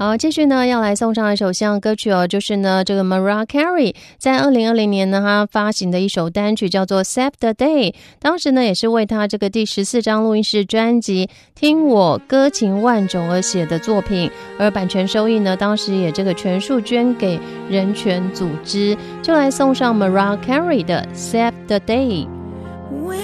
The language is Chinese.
好，继续呢要来送上一首像歌曲哦，就是呢这个 Mariah Carey 在2020年呢她发行的一首单曲叫做 Save the Day， 当时呢也是为她这个第14张录音室专辑听我歌情万种而写的作品，而版权收益呢当时也这个全数捐给人权组织，就来送上 Mariah Carey 的 Save the Day。